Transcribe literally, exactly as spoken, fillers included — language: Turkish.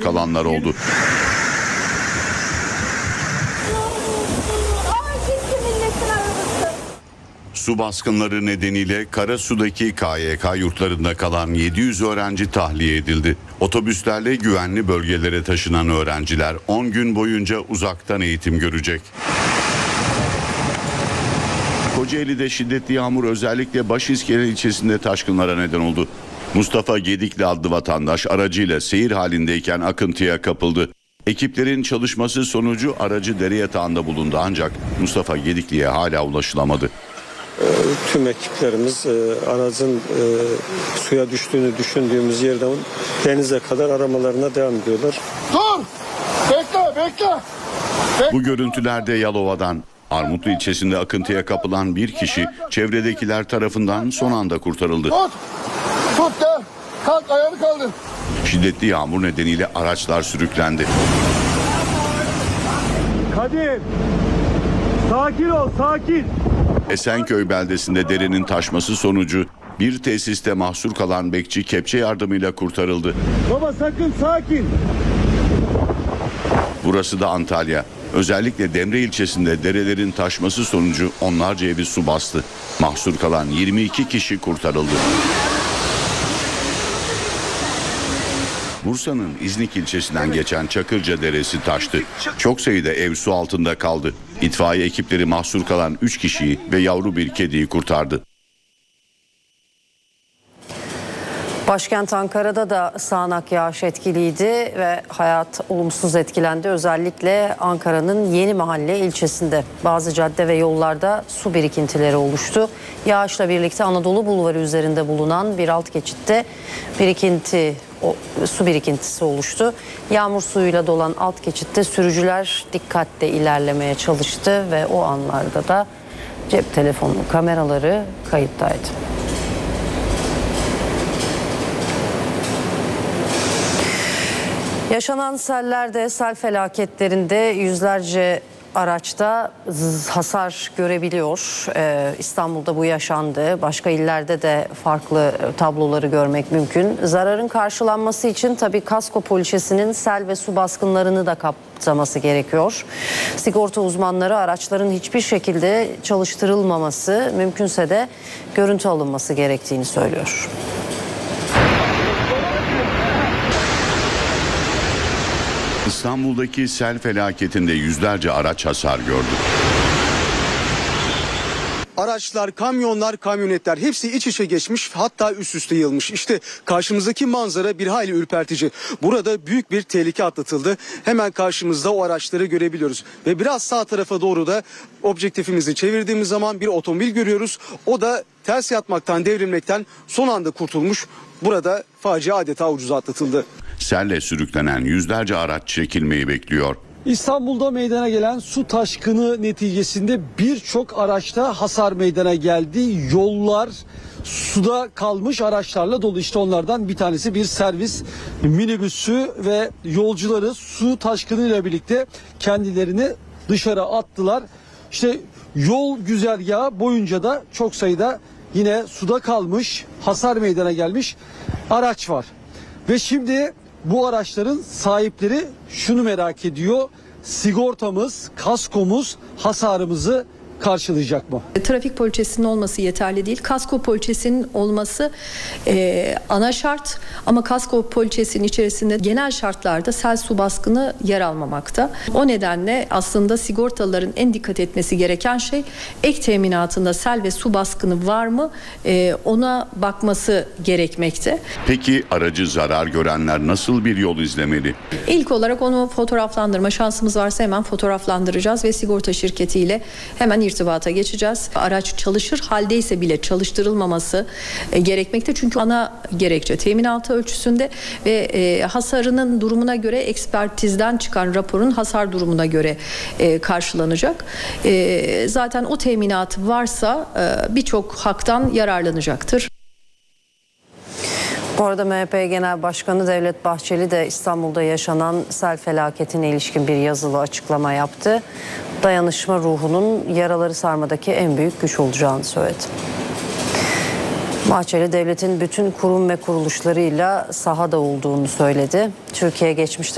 kalanlar oldu. Su baskınları nedeniyle Karasu'daki K Y K yurtlarında kalan yedi yüz öğrenci tahliye edildi. Otobüslerle güvenli bölgelere taşınan öğrenciler on gün boyunca uzaktan eğitim görecek. Kocaeli'de şiddetli yağmur özellikle Başiskele ilçesinde taşkınlara neden oldu. Mustafa Gedikli adlı vatandaş aracıyla seyir halindeyken akıntıya kapıldı. Ekiplerin çalışması sonucu aracı dere yatağında bulundu ancak Mustafa Gedikli'ye hala ulaşılamadı. Tüm ekiplerimiz aracın e, suya düştüğünü düşündüğümüz yerden denize kadar aramalarına devam ediyorlar. Dur! Bekle, bekle! Bek- Bu görüntülerde Yalova'dan. Armutlu ilçesinde akıntıya kapılan bir kişi çevredekiler tarafından son anda kurtarıldı. Tut! Tut gel! Kalk, ayağını kaldır. Şiddetli yağmur nedeniyle araçlar sürüklendi. Kadir! Sakin ol, sakin! Esenköy beldesinde derenin taşması sonucu bir tesiste mahsur kalan bekçi kepçe yardımıyla kurtarıldı. Baba sakın, sakin! Burası da Antalya. Özellikle Demre ilçesinde derelerin taşması sonucu onlarca evi su bastı. Mahsur kalan yirmi iki kişi kurtarıldı. Bursa'nın İznik ilçesinden geçen Çakırca Deresi taştı. Çok sayıda ev su altında kaldı. İtfaiye ekipleri mahsur kalan üç kişiyi ve yavru bir kediyi kurtardı. Başkent Ankara'da da sağanak yağış etkiliydi ve hayat olumsuz etkilendi. Özellikle Ankara'nın Yeni Mahalle ilçesinde bazı cadde ve yollarda su birikintileri oluştu. Yağışla birlikte Anadolu Bulvarı üzerinde bulunan bir alt geçitte birikinti, o, su birikintisi oluştu. Yağmur suyuyla dolan alt geçitte sürücüler dikkatle ilerlemeye çalıştı ve o anlarda da cep telefonu kameraları kayıttaydı. Yaşanan sellerde, sel felaketlerinde yüzlerce araçta hasar görebiliyor. Ee, İstanbul'da bu yaşandı. Başka illerde de farklı tabloları görmek mümkün. Zararın karşılanması için tabii kasko poliçesinin sel ve su baskınlarını da kapsaması gerekiyor. Sigorta uzmanları araçların hiçbir şekilde çalıştırılmaması, mümkünse de görüntü alınması gerektiğini söylüyor. İstanbul'daki sel felaketinde yüzlerce araç hasar gördü. Araçlar, kamyonlar, kamyonetler hepsi iç içe geçmiş, hatta üst üste yığılmış. İşte karşımızdaki manzara bir hayli ürpertici. Burada büyük bir tehlike atlatıldı. Hemen karşımızda o araçları görebiliyoruz. Ve biraz sağ tarafa doğru da objektifimizi çevirdiğimiz zaman bir otomobil görüyoruz. O da ters yatmaktan, devrilmekten son anda kurtulmuş. Burada facia adeta ucuza atlatıldı. Selle sürüklenen yüzlerce araç çekilmeyi bekliyor. İstanbul'da meydana gelen su taşkını neticesinde birçok araçta hasar meydana geldi. Yollar suda kalmış araçlarla dolu. İşte onlardan bir tanesi bir servis minibüsü ve yolcuları su taşkınıyla birlikte kendilerini dışarı attılar. İşte yol güzergahı boyunca da çok sayıda yine suda kalmış, hasar meydana gelmiş araç var. Ve şimdi bu araçların sahipleri şunu merak ediyor: sigortamız, kaskomuz hasarımızı karşılayacak mı? Trafik poliçesinin olması yeterli değil. Kasko poliçesinin olması e, ana şart, ama kasko poliçesinin içerisinde genel şartlarda sel su baskını yer almamakta. O nedenle aslında sigortalıların en dikkat etmesi gereken şey ek teminatında sel ve su baskını var mı e, ona bakması gerekmekte. Peki aracı zarar görenler nasıl bir yol izlemeli? İlk olarak onu fotoğraflandırma şansımız varsa hemen fotoğraflandıracağız ve sigorta şirketiyle hemen irtibata geçeceğiz. Araç çalışır haldeyse bile çalıştırılmaması e, gerekmekte. Çünkü ana gerekçe teminatı ölçüsünde ve e, hasarının durumuna göre ekspertizden çıkan raporun hasar durumuna göre e, karşılanacak. E, zaten o teminatı varsa e, birçok haktan yararlanacaktır. Bu arada M H P Genel Başkanı Devlet Bahçeli de İstanbul'da yaşanan sel felaketine ilişkin bir yazılı açıklama yaptı. Dayanışma ruhunun yaraları sarmadaki en büyük güç olacağını söyledi. Bahçeli devletin bütün kurum ve kuruluşlarıyla sahada olduğunu söyledi. Türkiye geçmişte